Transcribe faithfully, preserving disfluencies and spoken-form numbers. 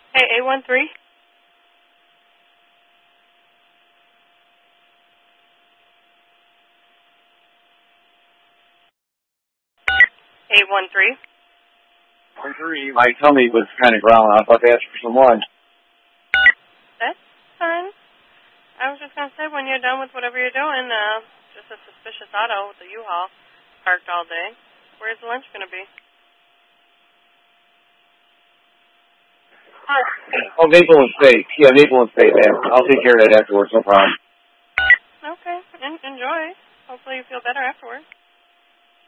Hey, eight one three. eight one three. one three. My tummy was kind of growling. I was about to ask for some lunch. That's fine. I was just going to say, when you're done with whatever you're doing, uh, just a suspicious auto with the U-Haul parked all day. Where's the lunch going to be? Oh, Maple and Steak. Yeah, Maple and Steak, man. I'll take care of that afterwards, no problem. Okay. En- enjoy. Hopefully you feel better afterwards.